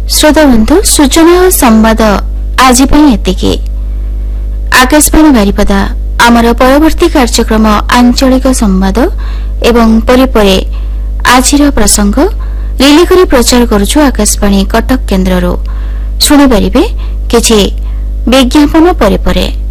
श्रोता बंधु सूचना और संवाद आज एतिकी। आकाशवाणी बारिपदा आमर परवर्ती कार्यक्रम आंचलिक संवाद एवं परे आजिर प्रसंग रिली करी प्रचार करुछु आकाशवाणी कटक केन्द्ररू। शुणी पारिबे किछि विज्ञापन परे।